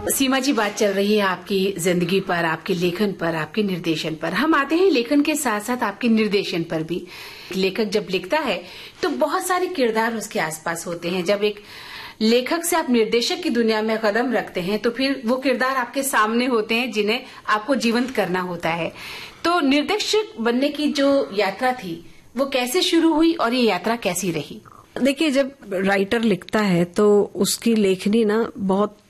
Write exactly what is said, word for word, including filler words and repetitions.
सीमा जी, बात चल रही है आपकी जिंदगी पर, आपके लेखन पर, आपके निर्देशन पर। हम आते हैं लेखन के साथ साथ आपके निर्देशन पर भी। लेखक जब लिखता है तो बहुत सारे किरदार उसके आसपास होते हैं। जब एक लेखक से आप निर्देशक की दुनिया में कदम रखते हैं तो फिर वो किरदार आपके सामने होते हैं जिन्हें आपको जीवंत करना होता है। तो निर्देशक बनने की जो यात्रा थी वो कैसे शुरू हुई और ये यात्रा कैसी रही? देखिए, जब राइटर लिखता है तो उसकी लेखनी ना बहुत